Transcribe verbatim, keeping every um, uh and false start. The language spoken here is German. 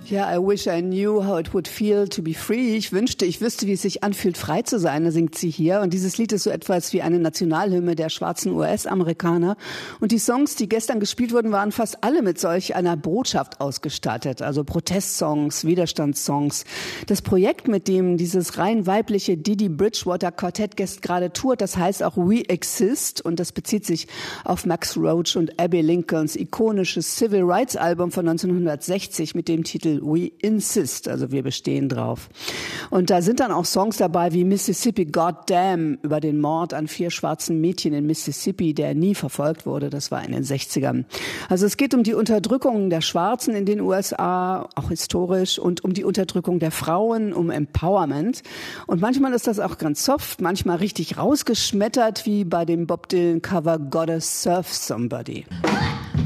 Ja, I wish I knew how it would feel to be free. Ich wünschte, ich wüsste, wie es sich anfühlt, frei zu sein, da singt sie hier. Und dieses Lied ist so etwas wie eine Nationalhymne der schwarzen U S-Amerikaner. Und die Songs, die gestern gespielt wurden, waren fast alle mit solch einer Botschaft ausgestattet. Also Protestsongs, Widerstandssongs. Das Projekt, mit dem dieses rein weibliche Didi Bridgewater Quartett gerade tourt, das heißt auch We Exist. Und das bezieht sich auf Max Roach und Abbey Lincolns ikonisches Civil Rights Album von neunzehnhundertsechzig mit dem Titel We Insist, also wir bestehen drauf. Und da sind dann auch Songs dabei wie Mississippi Goddamn über den Mord an vier schwarzen Mädchen in Mississippi, der nie verfolgt wurde, das war in den sechzigern. Also es geht um die Unterdrückung der Schwarzen in den U S A, auch historisch, und um die Unterdrückung der Frauen, um Empowerment. Und manchmal ist das auch ganz soft, manchmal richtig rausgeschmettert, wie bei dem Bob Dylan Cover Gotta Serve Somebody.